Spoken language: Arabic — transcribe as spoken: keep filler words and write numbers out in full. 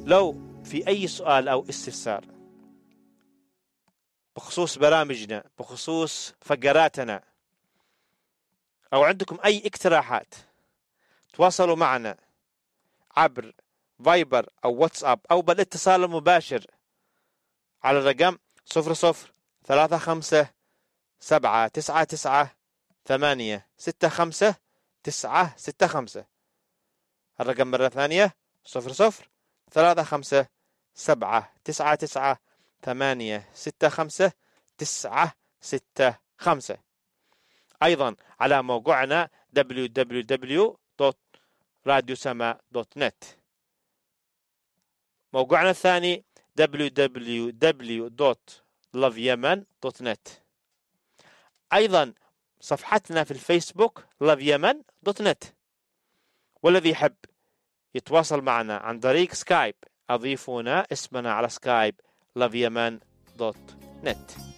لو في أي سؤال أو استفسار بخصوص برامجنا، بخصوص فقراتنا، أو عندكم أي اقتراحات، تواصلوا معنا عبر فايبر أو واتساب أو بالاتصال المباشر على الرقم صفر صفر ثلاثة خمسة سبعة تسعة تسعة ثمانية ستة خمسة تسعة ستة خمسة. الرقم مرة ثانية صفر صفر ثلاثة خمسة سبعة تسعة تسعة ثمانية ستة خمسة تسعة ستة خمسة. أيضا على موقعنا دبليو دبليو دبليو دوت راديو سما دوت نت. موقعنا الثاني دبليو دبليو دبليو دوت لاف يمن دوت نت. أيضا صفحتنا في الفيسبوك لاف يمن دوت نت. والذي يحب يتواصل معنا عن طريق سكايب أضيفونا اسمنا على سكايب لاف يمن دوت نت.